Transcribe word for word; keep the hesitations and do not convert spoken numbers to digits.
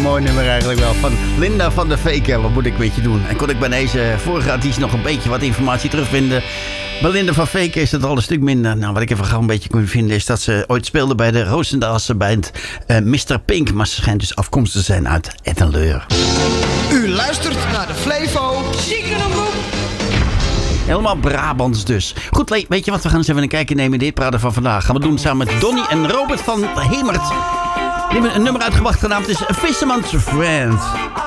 mooi nummer eigenlijk wel. Van Linda van der Veken. Wat moet ik met je doen? En kon ik bij deze vorige artiest nog een beetje wat informatie terugvinden. Bij Linda van Veken is het al een stuk minder. Nou, wat ik even gauw een beetje kon vinden is dat ze ooit speelde bij de Roosendaalse band uh, mister Pink. Maar ze schijnt dus afkomstig te zijn uit Ettenleur. U luistert naar de Flevo Ziekenenroep. Helemaal Brabants dus. Goed, weet je wat? We gaan eens even een kijkje nemen in dit praten van vandaag. Gaan we doen samen met Donny en Robert van Hemert. Die hebben een nummer uitgebracht genaamd is Fisherman's Friend.